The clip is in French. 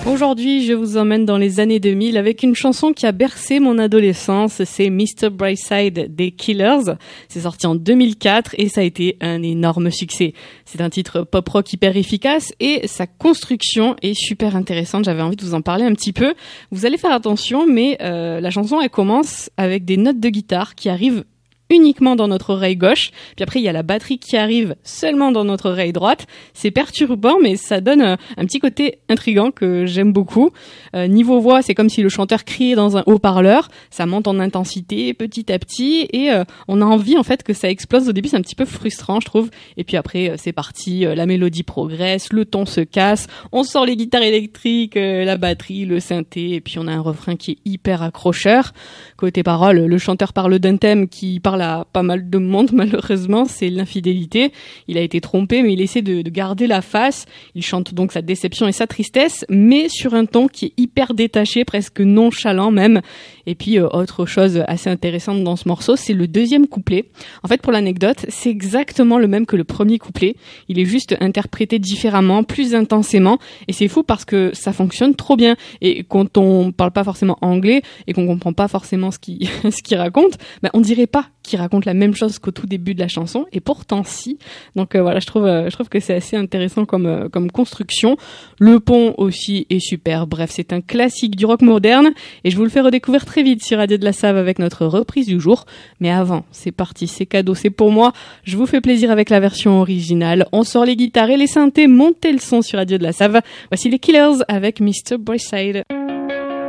Aujourd'hui, je vous emmène dans les années 2000 avec une chanson qui a bercé mon adolescence. C'est Mr. Brightside des Killers. C'est sorti en 2004 et ça a été un énorme succès. C'est un titre pop-rock hyper efficace et sa construction est super intéressante. J'avais envie de vous en parler un petit peu. Vous allez faire attention, mais la chanson, elle commence avec des notes de guitare qui arrivent uniquement dans notre oreille gauche, puis après il y a la batterie qui arrive seulement dans notre oreille droite. C'est perturbant, mais ça donne un petit côté intriguant que j'aime beaucoup. Niveau voix, c'est comme si le chanteur criait dans un haut-parleur, ça monte en intensité petit à petit, et on a envie en fait que ça explose. Au début c'est un petit peu frustrant je trouve, et puis après c'est parti, la mélodie progresse, le ton se casse, on sort les guitares électriques, la batterie, le synthé, et puis on a un refrain qui est hyper accrocheur. Côté paroles, le chanteur parle d'un thème qui parle à pas mal de monde malheureusement, c'est l'infidélité. Il a été trompé, mais il essaie de garder la face. Il chante donc sa déception et sa tristesse, mais sur un ton qui est hyper détaché, presque nonchalant même. Et puis autre chose assez intéressante dans ce morceau, c'est le deuxième couplet. En fait, pour l'anecdote, c'est exactement le même que le premier couplet. Il est juste interprété différemment, plus intensément, et c'est fou parce que ça fonctionne trop bien. Et quand on parle pas forcément anglais et qu'on comprend pas forcément ce qu'il raconte, ben on dirait pas qu'il raconte la même chose qu'au tout début de la chanson, et pourtant si. Donc voilà, je trouve que c'est assez intéressant comme construction. Le pont aussi est super. Bref, c'est un classique du rock moderne, et je vous le fais redécouvrir très vite sur Radio de la Save avec notre reprise du jour. Mais avant, c'est parti, c'est cadeau, c'est pour moi. Je vous fais plaisir avec la version originale. On sort les guitares et les synthés, montez le son sur Radio de la Save. Voici les Killers avec Mr. Brightside.